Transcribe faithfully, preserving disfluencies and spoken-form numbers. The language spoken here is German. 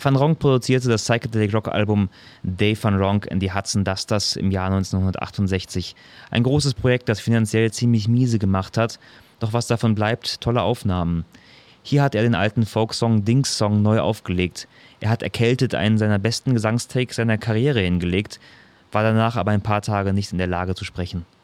Van Ronk produzierte das Psychedelic Rock Album Dave Van Ronk and the Hudson Dusters im Jahr neunzehnhundertachtundsechzig. Ein großes Projekt, das finanziell ziemlich miese gemacht hat, doch was davon bleibt, tolle Aufnahmen. Hier hat er den alten Folksong Dings Song neu aufgelegt. Er hat erkältet einen seiner besten Gesangstakes seiner Karriere hingelegt, war danach aber ein paar Tage nicht in der Lage zu sprechen.